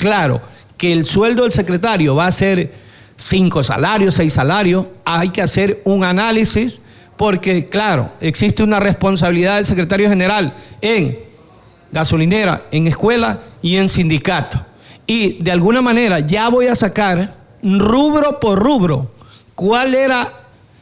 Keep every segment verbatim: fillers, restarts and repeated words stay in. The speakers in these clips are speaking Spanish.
claro que el sueldo del secretario va a ser cinco salarios, seis salarios, hay que hacer un análisis porque, claro, existe una responsabilidad del secretario general en gasolinera, en escuela y en sindicato. Y de alguna manera ya voy a sacar rubro por rubro cuál era,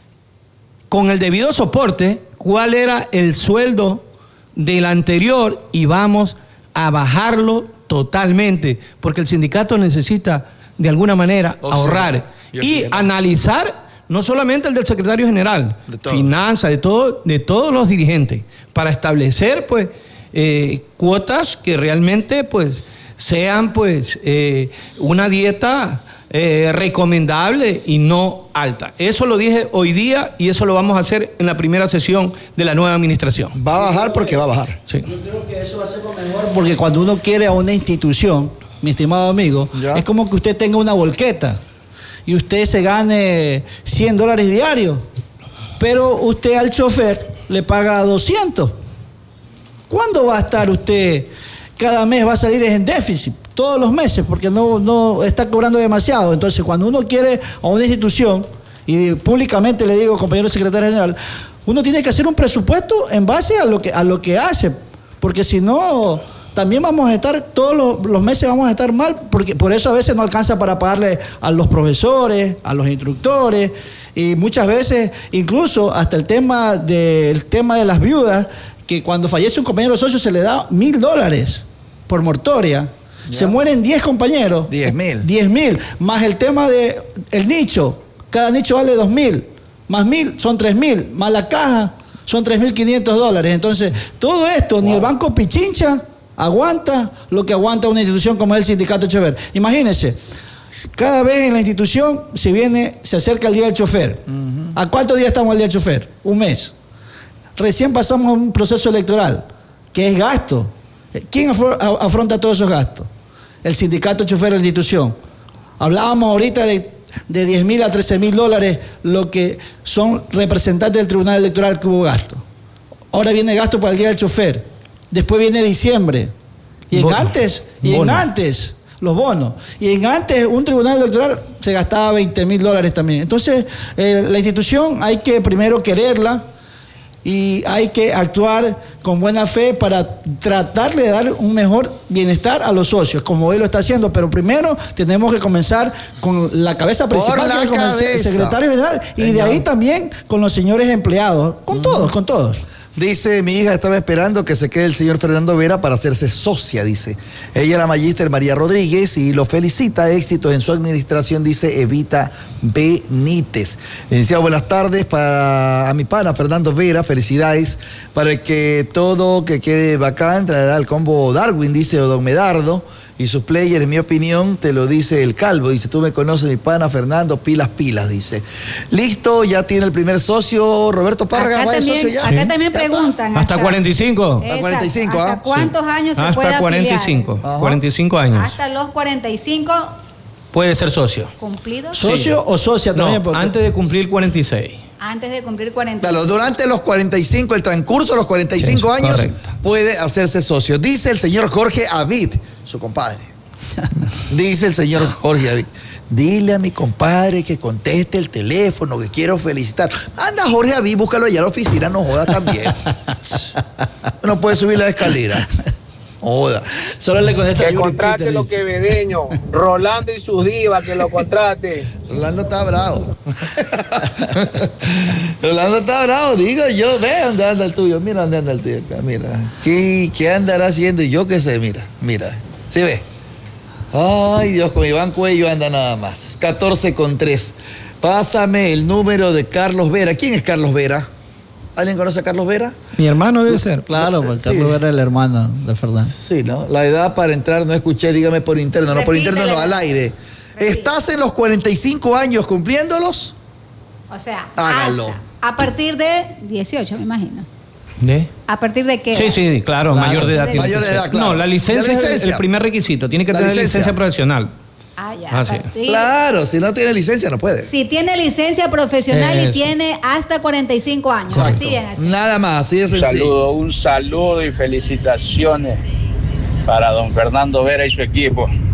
con el debido soporte, cuál era el sueldo del anterior y vamos a bajarlo totalmente, porque el sindicato necesita de alguna manera o ahorrar sea, y sé, ¿no? analizar no solamente el del secretario general, de finanzas, de, todo, de todos los dirigentes, para establecer pues eh, cuotas que realmente pues sean pues eh, una dieta eh, recomendable y no alta. Eso lo dije hoy día y eso lo vamos a hacer en la primera sesión de la nueva administración. Va a bajar porque va a bajar. Sí. Yo creo que eso va a ser lo mejor porque cuando uno quiere a una institución, mi estimado amigo, ¿ya? Es como que usted tenga una volqueta y usted se gane cien dólares diarios, pero usted al chofer le paga doscientos. ¿Cuándo va a estar usted? Cada mes va a salir en déficit, todos los meses, porque no, no está cobrando demasiado. Entonces, cuando uno quiere a una institución, y públicamente le digo, compañero secretario general, uno tiene que hacer un presupuesto en base a lo que, a lo que hace, porque si no, también vamos a estar, todos los, los meses vamos a estar mal, porque por eso a veces no alcanza para pagarle a los profesores, a los instructores, y muchas veces, incluso hasta el tema de, el tema de las viudas, que cuando fallece un compañero socio se le da mil dólares por mortoria. Ya. Se mueren diez compañeros. Diez mil. Diez mil. Más el tema de el nicho. Cada nicho vale dos mil. Más mil son tres mil. Más la caja son tres mil quinientos dólares. Entonces, todo esto, wow. Ni el Banco Pichincha aguanta lo que aguanta una institución como el Sindicato Chofer. Imagínense, cada vez en la institución se viene, se acerca el Día del Chofer. Uh-huh. ¿A cuántos días estamos el Día del Chofer? Un mes. Recién pasamos a un proceso electoral, que es gasto. ¿Quién afronta todos esos gastos? El sindicato chofer de la institución. Hablábamos ahorita de, de diez mil a trece mil dólares, lo que son representantes del Tribunal Electoral que hubo gasto. Ahora viene gasto para el Día del Chofer. Después viene diciembre. Y en bono. antes, y bono. en antes, los bonos. Y en antes, un tribunal electoral se gastaba veinte mil dólares también. Entonces, eh, la institución hay que primero quererla, y hay que actuar con buena fe para tratarle de dar un mejor bienestar a los socios, como él lo está haciendo. Pero primero tenemos que comenzar con la cabeza principal, la que es con cabeza. el secretario general, y Señor. de ahí también con los señores empleados, con mm. todos, con todos. Dice, mi hija estaba esperando que se quede el señor Fernando Vera para hacerse socia, dice. Ella, la magíster María Rodríguez, y lo felicita, éxitos en su administración, dice Evita Benítez. Licenciado, buenas tardes para a mi pana Fernando Vera, felicidades, para que todo que quede bacán traerá el combo Darwin, dice Don Medardo. Y sus players, en mi opinión, te lo dice el Calvo. Dice, tú me conoces, mi pana Fernando, pilas, pilas, dice. Listo, ya tiene el primer socio, Roberto Párraga, acá ¿va también, de socio ya? Acá ¿Sí? también preguntan. ¿Hasta cuarenta y cinco? Hasta cuarenta y cinco, ¿ah? ¿Hasta cuántos sí. años se Hasta puede cuarenta y cinco. afiliar? cuarenta y cinco años. Hasta los cuarenta y cinco. Puede ser socio. ¿Cumplidos? ¿Socio sí. o socia también? No, porque... antes de cumplir cuarenta y seis. Antes de cumplir cuarenta y cinco. Claro, durante los cuarenta y cinco, el transcurso de los cuarenta y cinco sí, años, correcto. Puede hacerse socio. Dice el señor Jorge Avid, su compadre. Dice el señor Jorge Avid, dile a mi compadre que conteste el teléfono, que quiero felicitar. Anda, Jorge Avid, búscalo allá a la oficina, no joda también. No puede subir la escalera. Joda. Solo le contesta. Que contrate los quevedeños. Rolando y sus divas, que lo contrate. Rolando está bravo. Rolando está bravo, digo yo. Ve dónde anda el tuyo. Mira dónde anda el tuyo acá. Mira. ¿Qué, qué andará haciendo? Y yo qué sé, mira. Mira. ¿Sí ve? Ay, Dios, con Iván Cuello anda nada más. catorce con tres. Pásame el número de Carlos Vera. ¿Quién es Carlos Vera? ¿Alguien conoce a Carlos Vera? Mi hermano debe ser. Claro, porque sí. Carlos Vera es el hermano de Fernando. Sí, ¿no? La edad para entrar, no escuché, dígame por interno. Repítele. No, por interno no, al aire. Repítele. ¿Estás en los cuarenta y cinco años cumpliéndolos? O sea, hágalo. Hasta, a partir de dieciocho, me imagino. ¿De? ¿A partir de qué? Sí, sí, claro, claro. mayor de edad. De Mayor de edad, claro. No, la licencia, la licencia es el, el primer requisito. Tiene que la tener licencia. licencia profesional. Ah, ya. Ah, sí. Claro, si no tiene licencia no puede. Si tiene licencia profesional Eso. y tiene hasta cuarenta y cinco años. Exacto. Así es, así. Nada más, así es Un sencillo. saludo, un saludo y felicitaciones para don Fernando Vera y su equipo.